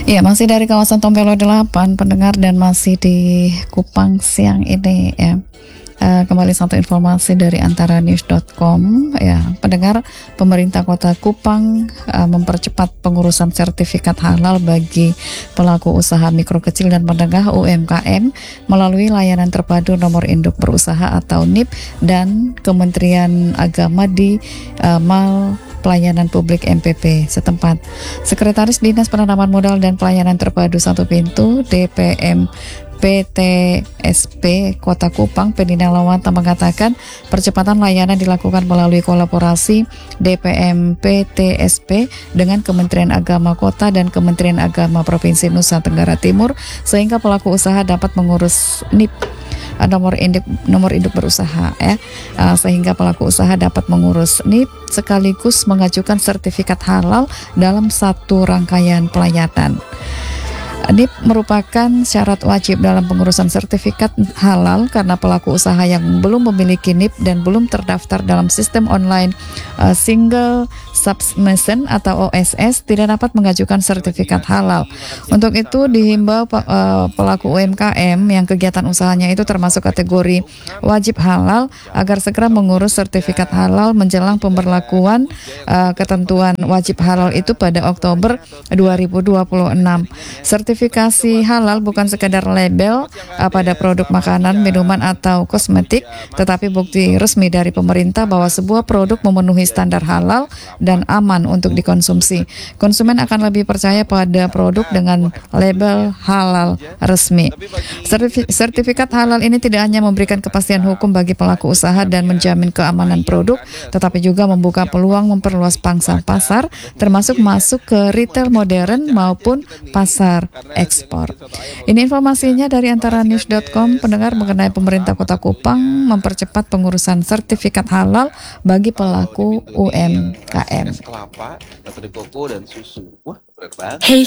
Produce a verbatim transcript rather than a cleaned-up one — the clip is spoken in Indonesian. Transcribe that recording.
Iya, masih dari kawasan Tompelo delapan, pendengar, dan masih di Kupang siang ini ya. Uh, kembali satu informasi dari antaranews dot com ya, pendengar. Pemerintah Kota Kupang uh, mempercepat pengurusan sertifikat halal bagi pelaku usaha mikro kecil dan menengah U M K M melalui layanan terpadu nomor induk berusaha atau N I P dan Kementerian Agama di uh, Mal Pelayanan Publik M P P setempat. Sekretaris Dinas Penanaman Modal dan Pelayanan Terpadu Satu Pintu D P M P T S P Kota Kupang, Pedina Lawanta, mengatakan percepatan layanan dilakukan melalui kolaborasi D P M P T S P dengan Kementerian Agama Kota dan Kementerian Agama Provinsi Nusa Tenggara Timur, sehingga pelaku usaha dapat mengurus N I P, nomor induk nomor induk berusaha ya, uh, sehingga pelaku usaha dapat mengurus N I P sekaligus mengajukan sertifikat halal dalam satu rangkaian pelayanan. N I P merupakan syarat wajib dalam pengurusan sertifikat halal karena pelaku usaha yang belum memiliki N I P dan belum terdaftar dalam sistem online uh, Single Submission atau O S S tidak dapat mengajukan sertifikat halal. Untuk itu dihimbau uh, pelaku U M K M yang kegiatan usahanya itu termasuk kategori wajib halal agar segera mengurus sertifikat halal menjelang pemberlakuan uh, ketentuan wajib halal itu pada Oktober dua ribu dua puluh enam. Sertifikasi halal bukan sekadar label uh, pada produk makanan, minuman, atau kosmetik, tetapi bukti resmi dari pemerintah bahwa sebuah produk memenuhi standar halal dan aman untuk dikonsumsi. Konsumen akan lebih percaya pada produk dengan label halal resmi. Sertifikat halal ini tidak hanya memberikan kepastian hukum bagi pelaku usaha dan menjamin keamanan produk, tetapi juga membuka peluang memperluas pangsa pasar, termasuk masuk ke retail modern maupun pasar ekspor. Ini informasinya dari antaranews dot com, pendengar, mengenai pemerintah Kota Kupang mempercepat pengurusan sertifikat halal bagi pelaku U M K M. Kelapa, bateri koko, dan susu. Wah, berat banget. Hey